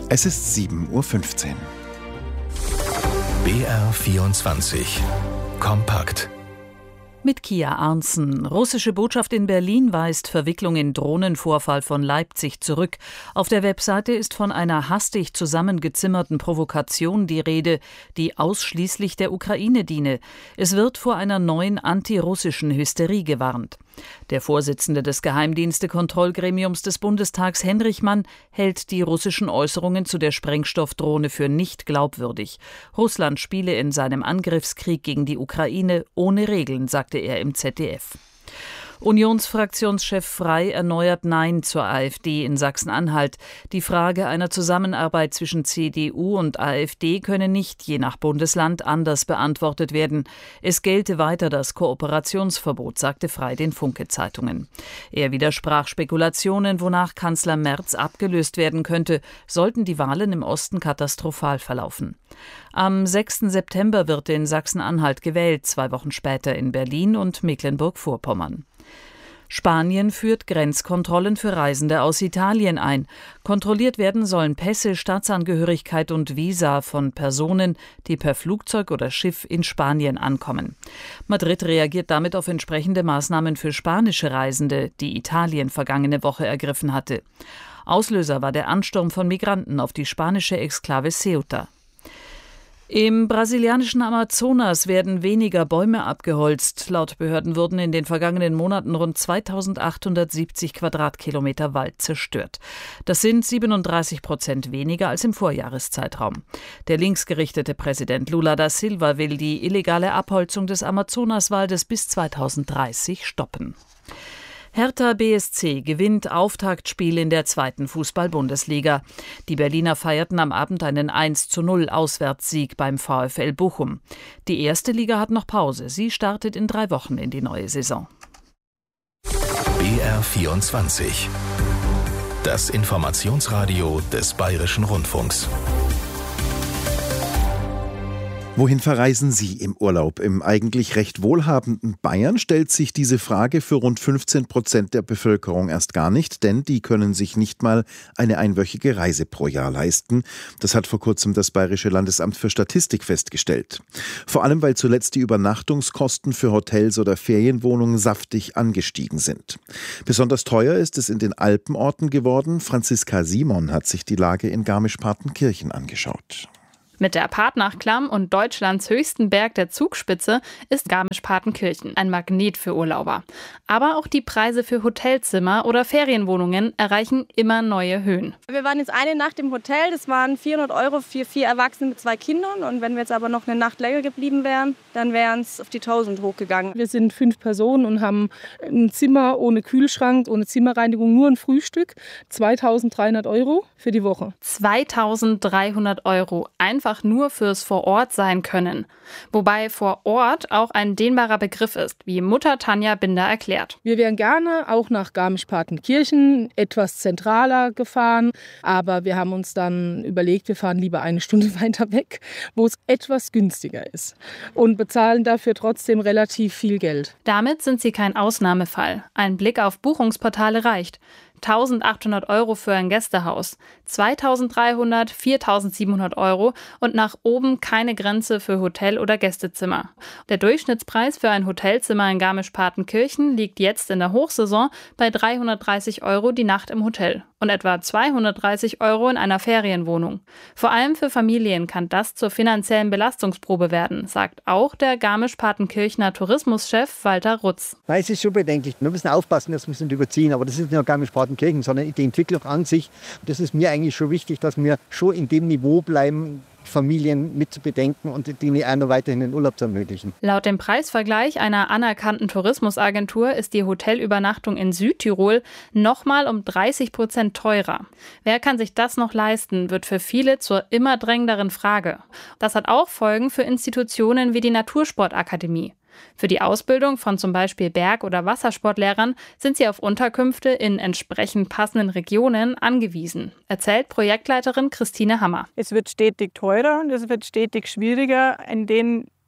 Es ist 7:15 Uhr. BR24 Kompakt. Mit Kia Arntzen. Russische Botschaft in Berlin weist Verwicklung in Drohnenvorfall von Leipzig zurück. Auf der Webseite ist von einer hastig zusammengezimmerten Provokation die Rede, die ausschließlich der Ukraine diene. Es wird vor einer neuen antirussischen Hysterie gewarnt. Der Vorsitzende des Geheimdienste-Kontrollgremiums des Bundestags, Henrich Mann, hält die russischen Äußerungen zu der Sprengstoffdrohne für nicht glaubwürdig. Russland spiele in seinem Angriffskrieg gegen die Ukraine ohne Regeln, sagte er im ZDF. Unionsfraktionschef Frey erneuert Nein zur AfD in Sachsen-Anhalt. Die Frage einer Zusammenarbeit zwischen CDU und AfD könne nicht je nach Bundesland anders beantwortet werden. Es gelte weiter das Kooperationsverbot, sagte Frey den Funke-Zeitungen. Er widersprach Spekulationen, wonach Kanzler Merz abgelöst werden könnte, sollten die Wahlen im Osten katastrophal verlaufen. Am 6. September wird in Sachsen-Anhalt gewählt, 2 Wochen später in Berlin und Mecklenburg-Vorpommern. Spanien führt Grenzkontrollen für Reisende aus Italien ein. Kontrolliert werden sollen Pässe, Staatsangehörigkeit und Visa von Personen, die per Flugzeug oder Schiff in Spanien ankommen. Madrid reagiert damit auf entsprechende Maßnahmen für spanische Reisende, die Italien vergangene Woche ergriffen hatte. Auslöser war der Ansturm von Migranten auf die spanische Exklave Ceuta. Im brasilianischen Amazonas werden weniger Bäume abgeholzt. Laut Behörden wurden in den vergangenen Monaten rund 2870 Quadratkilometer Wald zerstört. Das sind 37% weniger als im Vorjahreszeitraum. Der linksgerichtete Präsident Lula da Silva will die illegale Abholzung des Amazonaswaldes bis 2030 stoppen. Hertha BSC gewinnt Auftaktspiel in der 2. Fußball-Bundesliga. Die Berliner feierten am Abend einen 1:0 Auswärtssieg beim VfL Bochum. Die erste Liga hat noch Pause. Sie startet in 3 Wochen in die neue Saison. BR24. Das Informationsradio des Bayerischen Rundfunks. Wohin verreisen Sie im Urlaub? Im eigentlich recht wohlhabenden Bayern stellt sich diese Frage für rund 15% der Bevölkerung erst gar nicht, denn die können sich nicht mal eine einwöchige Reise pro Jahr leisten. Das hat vor kurzem das Bayerische Landesamt für Statistik festgestellt. Vor allem, weil zuletzt die Übernachtungskosten für Hotels oder Ferienwohnungen saftig angestiegen sind. Besonders teuer ist es in den Alpenorten geworden. Franziska Simon hat sich die Lage in Garmisch-Partenkirchen angeschaut. Mit der Partnachklamm und Deutschlands höchsten Berg der Zugspitze ist Garmisch-Partenkirchen ein Magnet für Urlauber. Aber auch die Preise für Hotelzimmer oder Ferienwohnungen erreichen immer neue Höhen. Wir waren jetzt eine Nacht im Hotel, das waren 400 € für 4 Erwachsene mit 2 Kindern. Und wenn wir jetzt aber noch eine Nacht länger geblieben wären, dann wären es auf die 1000 hochgegangen. Wir sind 5 Personen und haben ein Zimmer ohne Kühlschrank, ohne Zimmerreinigung, nur ein Frühstück. 2.300 € für die Woche. 2.300 € einfach nur fürs Vor-Ort sein können. Wobei vor Ort auch ein dehnbarer Begriff ist, wie Mutter Tanja Binder erklärt. Wir wären gerne auch nach Garmisch-Partenkirchen, etwas zentraler gefahren, aber wir haben uns dann überlegt, wir fahren lieber 1 Stunde weiter weg, wo es etwas günstiger ist und bezahlen dafür trotzdem relativ viel Geld. Damit sind sie kein Ausnahmefall. Ein Blick auf Buchungsportale reicht. 1.800 € für ein Gästehaus, 2.300, 4.700 € und nach oben keine Grenze für Hotel- oder Gästezimmer. Der Durchschnittspreis für ein Hotelzimmer in Garmisch-Partenkirchen liegt jetzt in der Hochsaison bei 330 € die Nacht im Hotel und etwa 230 € in einer Ferienwohnung. Vor allem für Familien kann das zur finanziellen Belastungsprobe werden, sagt auch der Garmisch-Partenkirchener Tourismuschef Walter Rutz. Es ist schon bedenklich. Wir müssen aufpassen, dass wir es nicht überziehen. Aber das ist nicht nur Garmisch-Partenkirchen, sondern die Entwicklung an sich. Das ist mir eigentlich schon wichtig, dass wir schon in dem Niveau bleiben, Familien mit zu bedenken und denen auch noch weiterhin den Urlaub zu ermöglichen. Laut dem Preisvergleich einer anerkannten Tourismusagentur ist die Hotelübernachtung in Südtirol nochmal um 30% teurer. Wer kann sich das noch leisten, wird für viele zur immer drängenderen Frage. Das hat auch Folgen für Institutionen wie die Natursportakademie. Für die Ausbildung von zum Beispiel Berg- oder Wassersportlehrern sind sie auf Unterkünfte in entsprechend passenden Regionen angewiesen, erzählt Projektleiterin Christine Hammer. Es wird stetig teurer und es wird stetig schwieriger, in den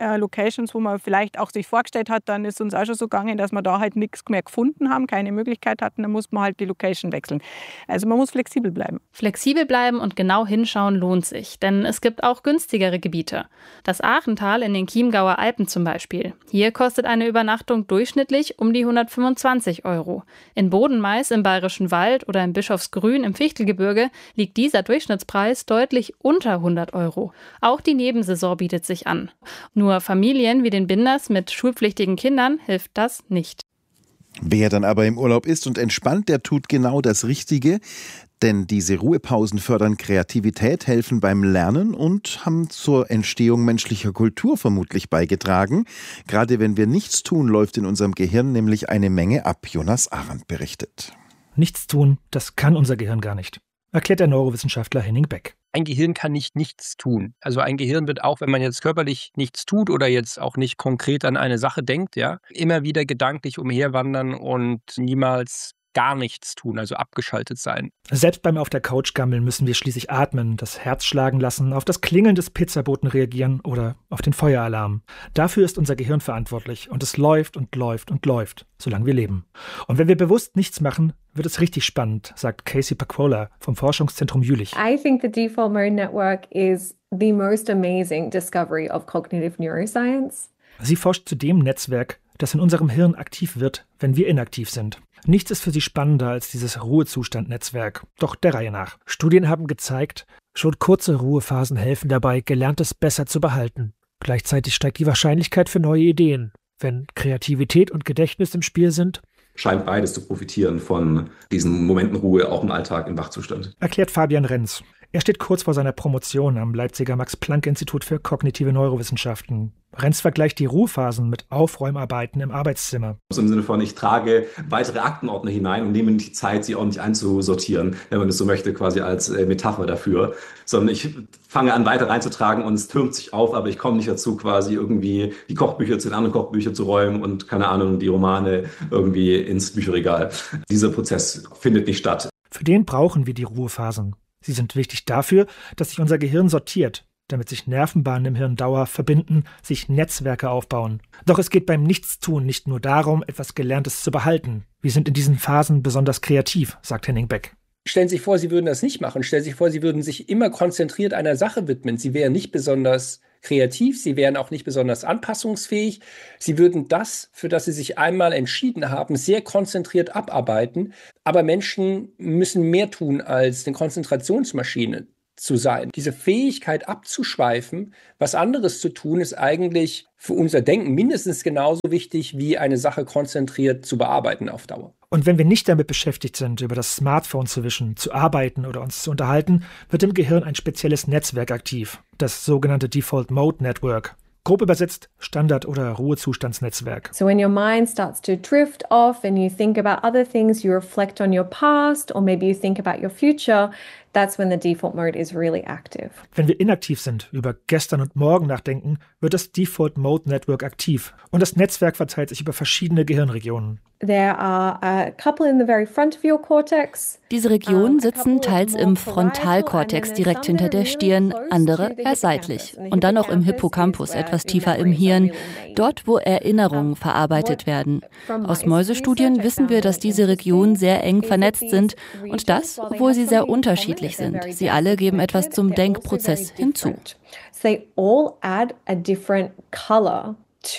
Locations, wo man vielleicht auch sich vorgestellt hat, dann ist uns auch schon so gegangen, dass wir da halt nichts mehr gefunden haben, keine Möglichkeit hatten, dann muss man halt die Location wechseln. Also man muss flexibel bleiben. Flexibel bleiben und genau hinschauen lohnt sich, denn es gibt auch günstigere Gebiete. Das Aachental in den Chiemgauer Alpen zum Beispiel. Hier kostet eine Übernachtung durchschnittlich um die 125 €. In Bodenmais im Bayerischen Wald oder in Bischofsgrün im Fichtelgebirge liegt dieser Durchschnittspreis deutlich unter 100 €. Auch die Nebensaison bietet sich an. Nur Familien wie den Binders mit schulpflichtigen Kindern hilft das nicht. Wer dann aber im Urlaub ist und entspannt, der tut genau das Richtige. Denn diese Ruhepausen fördern Kreativität, helfen beim Lernen und haben zur Entstehung menschlicher Kultur vermutlich beigetragen. Gerade wenn wir nichts tun, läuft in unserem Gehirn nämlich eine Menge ab. Jonas Arendt berichtet. Nichts tun, das kann unser Gehirn gar nicht, erklärt der Neurowissenschaftler Henning Beck. Ein Gehirn kann nicht nichts tun. Also ein Gehirn wird auch, wenn man jetzt körperlich nichts tut oder jetzt auch nicht konkret an eine Sache denkt, ja, immer wieder gedanklich umherwandern und niemals gar nichts tun, also abgeschaltet sein. Selbst beim auf der Couch gammeln müssen wir schließlich atmen, das Herz schlagen lassen, auf das Klingeln des Pizzaboten reagieren oder auf den Feueralarm. Dafür ist unser Gehirn verantwortlich und es läuft und läuft und läuft, solange wir leben. Und wenn wir bewusst nichts machen, wird es richtig spannend, sagt Casey Paquola vom Forschungszentrum Jülich. I think the Default Mode Network is the most amazing discovery of cognitive neuroscience. Sie forscht zu dem Netzwerk, das in unserem Hirn aktiv wird, wenn wir inaktiv sind. Nichts ist für sie spannender als dieses Ruhezustand-Netzwerk. Doch der Reihe nach. Studien haben gezeigt, schon kurze Ruhephasen helfen dabei, Gelerntes besser zu behalten. Gleichzeitig steigt die Wahrscheinlichkeit für neue Ideen. Wenn Kreativität und Gedächtnis im Spiel sind, scheint beides zu profitieren von diesen Momenten Ruhe, auch im Alltag, im Wachzustand. Erklärt Fabian Renz. Er steht kurz vor seiner Promotion am Leipziger Max-Planck-Institut für kognitive Neurowissenschaften. Renz vergleicht die Ruhephasen mit Aufräumarbeiten im Arbeitszimmer. Also im Sinne von, ich trage weitere Aktenordner hinein und nehme nicht die Zeit, sie ordentlich einzusortieren, wenn man das so möchte, quasi als Metapher dafür. Sondern ich fange an, weiter reinzutragen und es türmt sich auf, aber ich komme nicht dazu, quasi irgendwie die Kochbücher zu den anderen Kochbüchern zu räumen und, keine Ahnung, die Romane irgendwie ins Bücherregal. Dieser Prozess findet nicht statt. Für den brauchen wir die Ruhephasen. Sie sind wichtig dafür, dass sich unser Gehirn sortiert, damit sich Nervenbahnen im Hirn dauerhaft verbinden, sich Netzwerke aufbauen. Doch es geht beim Nichtstun nicht nur darum, etwas Gelerntes zu behalten. Wir sind in diesen Phasen besonders kreativ, sagt Henning Beck. Stellen Sie sich vor, Sie würden das nicht machen. Stellen Sie sich vor, Sie würden sich immer konzentriert einer Sache widmen. Sie wären nicht besonders kreativ, Sie wären auch nicht besonders anpassungsfähig. Sie würden das, für das Sie sich einmal entschieden haben, sehr konzentriert abarbeiten. Aber Menschen müssen mehr tun, als eine Konzentrationsmaschine zu sein. Diese Fähigkeit abzuschweifen, was anderes zu tun, ist eigentlich für unser Denken mindestens genauso wichtig, wie eine Sache konzentriert zu bearbeiten auf Dauer. Und wenn wir nicht damit beschäftigt sind, über das Smartphone zu wischen, zu arbeiten oder uns zu unterhalten, wird im Gehirn ein spezielles Netzwerk aktiv, das sogenannte Default Mode Network. Grob übersetzt Standard- oder Ruhezustandsnetzwerk. So when your mind starts to drift off and you think about other things, you reflect on your past or maybe you think about your future, that's when the default mode is really active. Wenn wir inaktiv sind, über gestern und morgen nachdenken, wird das Default Mode Network aktiv. Und das Netzwerk verteilt sich über verschiedene Gehirnregionen. There are a couple in the very front of your cortex. Diese Regionen sitzen teils im Frontalkortex direkt hinter der Stirn, andere eher seitlich. Und dann noch im Hippocampus, etwas tiefer im Hirn, dort, wo Erinnerungen verarbeitet werden. Aus Mäusestudien wissen wir, dass diese Regionen sehr eng vernetzt sind und das, obwohl sie sehr unterschiedlich sind. Sie alle geben etwas zum Denkprozess hinzu. They all add a different color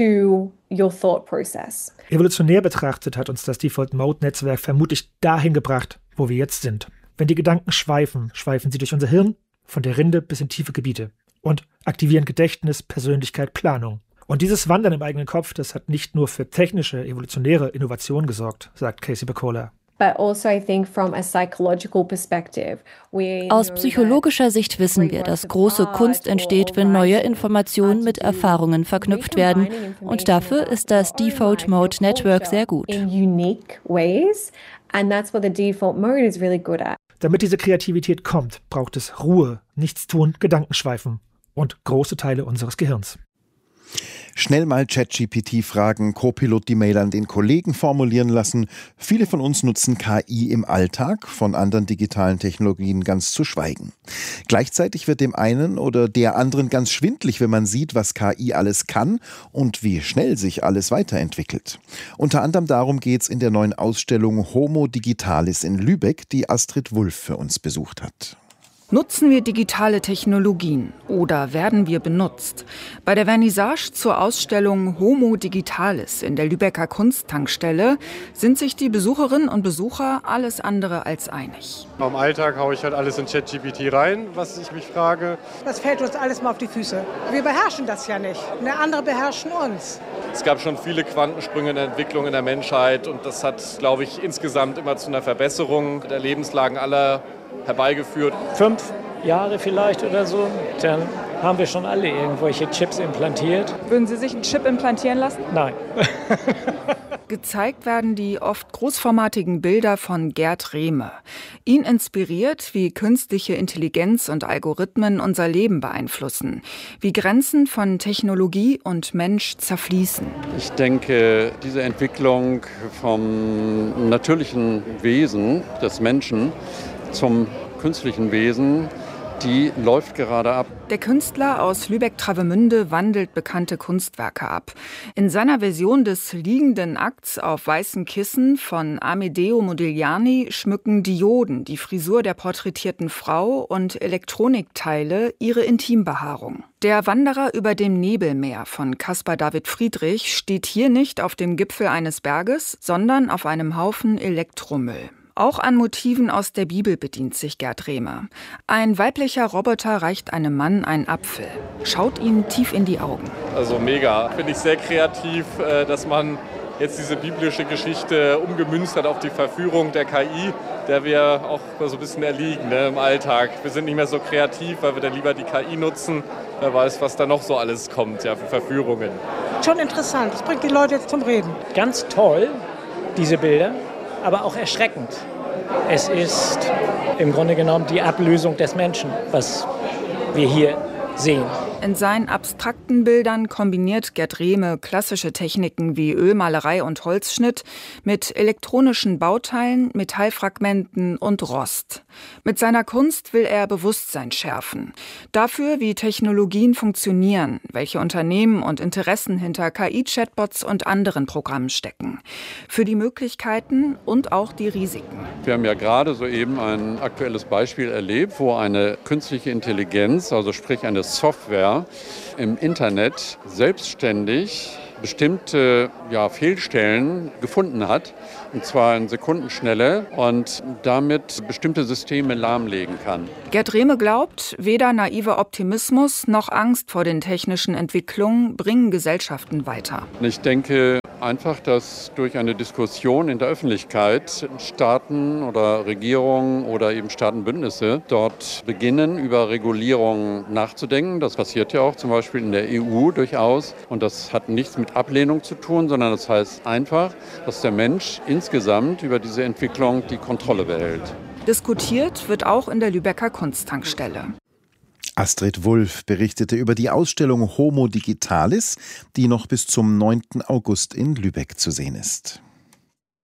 to your thought process. Evolutionär betrachtet hat uns das Default-Mode-Netzwerk vermutlich dahin gebracht, wo wir jetzt sind. Wenn die Gedanken schweifen, schweifen sie durch unser Hirn, von der Rinde bis in tiefe Gebiete und aktivieren Gedächtnis, Persönlichkeit, Planung. Und dieses Wandern im eigenen Kopf, das hat nicht nur für technische, evolutionäre Innovation gesorgt, sagt Casey Paquola. Aus psychologischer Sicht wissen wir, dass große Kunst entsteht, wenn neue Informationen mit Erfahrungen verknüpft werden. Und dafür ist das Default Mode Network sehr gut. Damit diese Kreativität kommt, braucht es Ruhe, Nichtstun, Gedankenschweifen und große Teile unseres Gehirns. Schnell mal ChatGPT fragen, Copilot die Mail an den Kollegen formulieren lassen. Viele von uns nutzen KI im Alltag, von anderen digitalen Technologien ganz zu schweigen. Gleichzeitig wird dem einen oder der anderen ganz schwindlig, wenn man sieht, was KI alles kann und wie schnell sich alles weiterentwickelt. Unter anderem darum geht es in der neuen Ausstellung Homo Digitalis in Lübeck, die Astrid Wulff für uns besucht hat. Nutzen wir digitale Technologien oder werden wir benutzt? Bei der Vernissage zur Ausstellung Homo Digitalis in der Lübecker Kunsttankstelle sind sich die Besucherinnen und Besucher alles andere als einig. Im Alltag haue ich halt alles in ChatGPT rein, was ich mich frage. Das fällt uns alles mal auf die Füße. Wir beherrschen das ja nicht. Andere beherrschen uns. Es gab schon viele Quantensprünge in der Entwicklung in der Menschheit und das hat, glaube ich, insgesamt immer zu einer Verbesserung der Lebenslagen aller herbeigeführt. 5 Jahre vielleicht oder so, dann haben wir schon alle irgendwelche Chips implantiert. Würden Sie sich einen Chip implantieren lassen? Nein. Gezeigt werden die oft großformatigen Bilder von Gerd Rehme. Ihn inspiriert, wie künstliche Intelligenz und Algorithmen unser Leben beeinflussen, wie Grenzen von Technologie und Mensch zerfließen. Ich denke, diese Entwicklung vom natürlichen Wesen des Menschen zum künstlichen Wesen, die läuft gerade ab. Der Künstler aus Lübeck-Travemünde wandelt bekannte Kunstwerke ab. In seiner Version des liegenden Akts auf weißen Kissen von Amedeo Modigliani schmücken Dioden die Frisur der porträtierten Frau und Elektronikteile ihre Intimbehaarung. Der Wanderer über dem Nebelmeer von Caspar David Friedrich steht hier nicht auf dem Gipfel eines Berges, sondern auf einem Haufen Elektromüll. Auch an Motiven aus der Bibel bedient sich Gerd Rehme. Ein weiblicher Roboter reicht einem Mann einen Apfel, schaut ihm tief in die Augen. Also mega, finde ich sehr kreativ, dass man jetzt diese biblische Geschichte umgemünzt hat auf die Verführung der KI, der wir auch so ein bisschen erliegen, ne, im Alltag. Wir sind nicht mehr so kreativ, weil wir dann lieber die KI nutzen. Wer weiß, was da noch so alles kommt, ja, für Verführungen. Schon interessant, das bringt die Leute jetzt zum Reden. Ganz toll, diese Bilder, aber auch erschreckend. Es ist im Grunde genommen die Ablösung des Menschen, was wir hier sehen. In seinen abstrakten Bildern kombiniert Gerd Rehme klassische Techniken wie Ölmalerei und Holzschnitt mit elektronischen Bauteilen, Metallfragmenten und Rost. Mit seiner Kunst will er Bewusstsein schärfen. Dafür, wie Technologien funktionieren, welche Unternehmen und Interessen hinter KI-Chatbots und anderen Programmen stecken. Für die Möglichkeiten und auch die Risiken. Wir haben ja gerade soeben ein aktuelles Beispiel erlebt, wo eine künstliche Intelligenz, also sprich eine Software, im Internet selbstständig bestimmte Fehlstellen gefunden hat, und zwar in Sekundenschnelle, und damit bestimmte Systeme lahmlegen kann. Gerd Rehme glaubt, weder naiver Optimismus noch Angst vor den technischen Entwicklungen bringen Gesellschaften weiter. Ich denke einfach, dass durch eine Diskussion in der Öffentlichkeit Staaten oder Regierungen oder eben Staatenbündnisse dort beginnen, über Regulierung nachzudenken. Das passiert ja auch zum Beispiel in der EU durchaus. Und das hat nichts mit Ablehnung zu tun, sondern das heißt einfach, dass der Mensch insgesamt über diese Entwicklung die Kontrolle behält. Diskutiert wird auch in der Lübecker Kunsttankstelle. Astrid Wulff berichtete über die Ausstellung Homo Digitalis, die noch bis zum 9. August in Lübeck zu sehen ist.